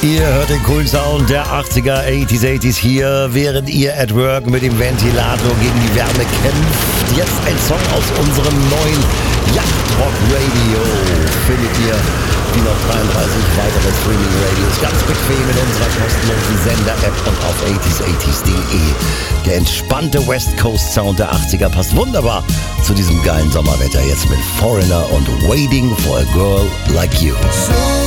Ihr hört den coolen Sound der 80er, 80s hier, während ihr at work mit dem Ventilator gegen die Wärme kämpft. Jetzt ein Song aus unserem neuen Yachtrock Radio. Findet ihr wie noch 33 weitere Streaming-Radios ganz bequem in unserer kostenlosen Sender-App und auf 80s80s.de. Der entspannte West Coast Sound der 80er passt wunderbar zu diesem geilen Sommerwetter. Jetzt mit Foreigner und Waiting for a Girl Like You.